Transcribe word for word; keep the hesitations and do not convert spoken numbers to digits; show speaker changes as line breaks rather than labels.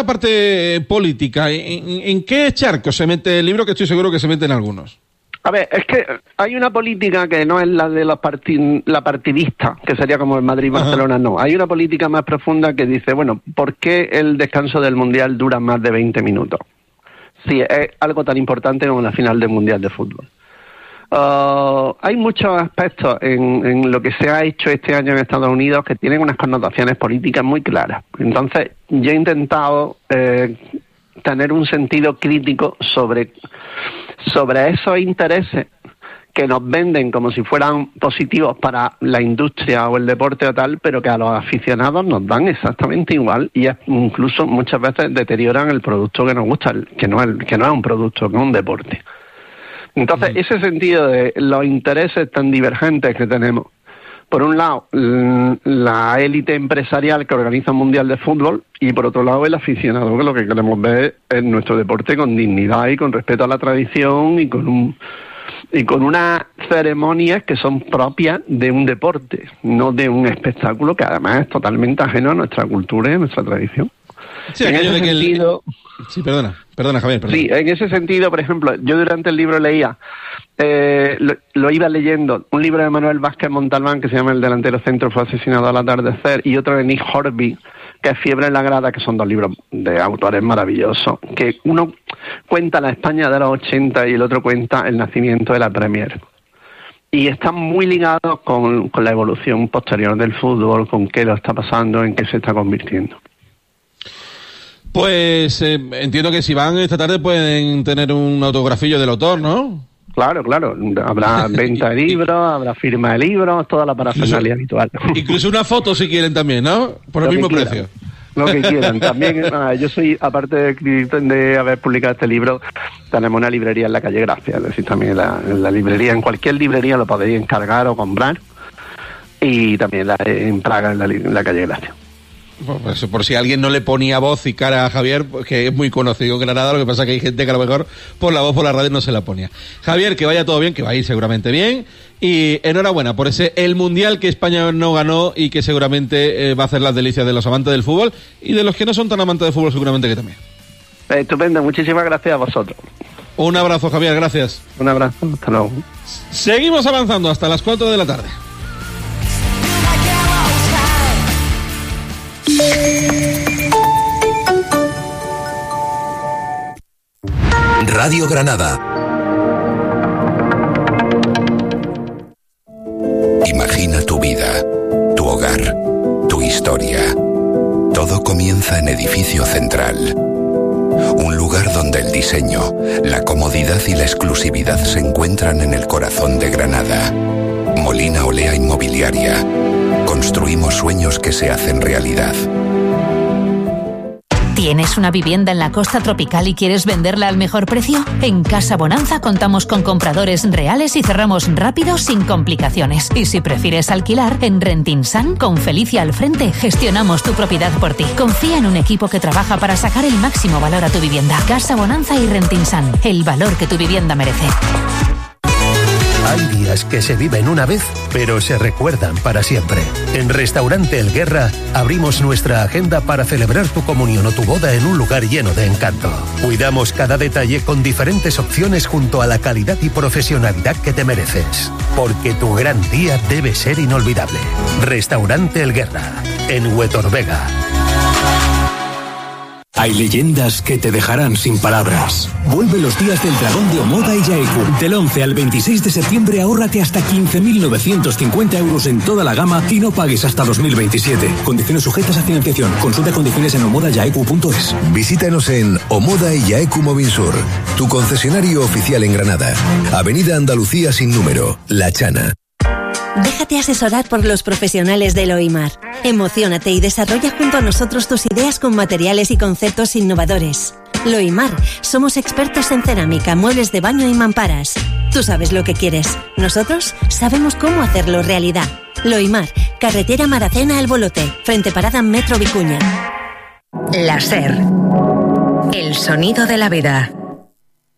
parte política, ¿en, en qué charco se mete el libro? Que estoy seguro que se meten algunos.
A ver, es que hay una política que no es la de los parti- la partidista, que sería como el Madrid-Barcelona, no. Hay una política más profunda que dice, bueno, ¿por qué el descanso del Mundial dura más de veinte minutos? Sí, es algo tan importante como la final del Mundial de Fútbol. Uh, hay muchos aspectos en, en lo que se ha hecho este año en Estados Unidos que tienen unas connotaciones políticas muy claras. Entonces, yo he intentado eh, tener un sentido crítico sobre, sobre esos intereses que nos venden como si fueran positivos para la industria o el deporte o tal, pero que a los aficionados nos dan exactamente igual y incluso muchas veces deterioran el producto que nos gusta, que no es, que no es un producto, que es un deporte. Entonces, ese sentido de los intereses tan divergentes que tenemos, por un lado, la élite empresarial que organiza un mundial de fútbol, y por otro lado, el aficionado, que lo que queremos ver es nuestro deporte con dignidad y con respeto a la tradición y con un y con unas ceremonias que son propias de un deporte, no de un espectáculo que además es totalmente ajeno a nuestra cultura y a nuestra tradición.
Sí,
en ese
de que
sentido...
el... Sí, perdona, perdona Javier. Perdona.
Sí, en ese sentido, por ejemplo, yo durante el libro leía, eh, lo, lo iba leyendo, un libro de Manuel Vázquez Montalbán que se llama El delantero centro fue asesinado al atardecer, y otro de Nick Hornby, que es Fiebre en la grada, que son dos libros de autores maravillosos, que uno cuenta la España de los ochenta y el otro cuenta el nacimiento de la Premier. Y están muy ligados con, con la evolución posterior del fútbol, con qué lo está pasando, en qué se está convirtiendo.
Pues eh, entiendo que si van esta tarde pueden tener un autografillo del autor, ¿no?
Claro, claro. Habrá venta de libros, habrá firma de libros, toda la parafernalia habitual.
Incluso una foto si quieren también, ¿no? Por el mismo precio.
Lo que quieran. También, ah, yo soy, aparte de, de haber publicado este libro, tenemos una librería en la calle Gracia. Es decir, también la, en la librería, en cualquier librería lo podéis encargar o comprar. Y también la, en Praga, en la, en la calle Gracia.
Pues por si alguien no le ponía voz y cara a Javier, que es muy conocido en Granada, lo que pasa es que hay gente que a lo mejor por la voz, por la radio no se la ponía. Javier, que vaya todo bien, que va a ir seguramente bien, y enhorabuena por ese el Mundial que España no ganó y que seguramente eh, va a hacer las delicias de los amantes del fútbol y de los que no son tan amantes del fútbol seguramente que también.
Estupendo, muchísimas gracias a vosotros.
Un abrazo, Javier, gracias.
Un abrazo, hasta luego.
Seguimos avanzando hasta las cuatro de la tarde.
Radio Granada. Imagina tu vida, tu hogar, tu historia. Todo comienza en Edificio Central. Un lugar donde el diseño, la comodidad y la exclusividad se encuentran en el corazón de Granada. Molina Olea Inmobiliaria. Construimos sueños que se hacen realidad.
¿Tienes una vivienda en la costa tropical y quieres venderla al mejor precio? En Casa Bonanza contamos con compradores reales y cerramos rápido sin complicaciones. Y si prefieres alquilar, en Rentinsan, con Felicia al frente, gestionamos tu propiedad por ti. Confía en un equipo que trabaja para sacar el máximo valor a tu vivienda. Casa Bonanza y Rentinsan, el valor que tu vivienda merece.
Hay días que se viven una vez, pero se recuerdan para siempre. En Restaurante El Guerra abrimos nuestra agenda para celebrar tu comunión o tu boda en un lugar lleno de encanto. Cuidamos cada detalle con diferentes opciones junto a la calidad y profesionalidad que te mereces. Porque tu gran día debe ser inolvidable. Restaurante El Guerra, en Huetorvega.
Hay leyendas que te dejarán sin palabras. Vuelve los días del dragón de Omoda y Yaeku. Del once al veintiséis de septiembre ahórrate hasta quince mil novecientos cincuenta euros en toda la gama y no pagues hasta dos mil veintisiete. Condiciones sujetas a financiación. Consulta condiciones en omoda yaeku punto es.
Visítanos en Omoda y Yaeku Movinsur, tu concesionario oficial en Granada. Avenida Andalucía sin número, La Chana.
Déjate asesorar por los profesionales de Loimar. Emociónate y desarrolla junto a nosotros tus ideas con materiales y conceptos innovadores. Loimar, somos expertos en cerámica, muebles de baño y mamparas. Tú sabes lo que quieres. Nosotros sabemos cómo hacerlo realidad. Loimar, carretera Maracena El Bolote, frente parada Metro Vicuña.
La SER. El sonido de la vida.